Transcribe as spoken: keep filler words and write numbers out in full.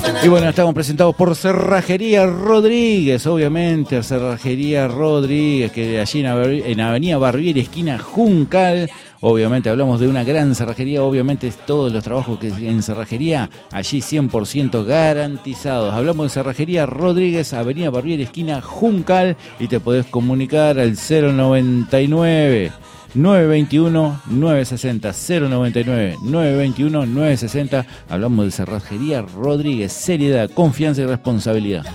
Y bueno, estamos presentados por Cerrajería Rodríguez, obviamente, Cerrajería Rodríguez, que allí en, Aver- en Avenida Barbieri, esquina Juncal. Obviamente hablamos de una gran cerrajería, obviamente todos los trabajos que en cerrajería, allí cien por ciento garantizados. Hablamos de Cerrajería Rodríguez, Avenida Barbieri, esquina Juncal, y te podés comunicar al cero noventa y nueve, nueve veintiuno, nueve sesenta, cero noventa y nueve, nueve veintiuno, nueve sesenta. Hablamos de Cerrajería Rodríguez, seriedad, confianza y responsabilidad.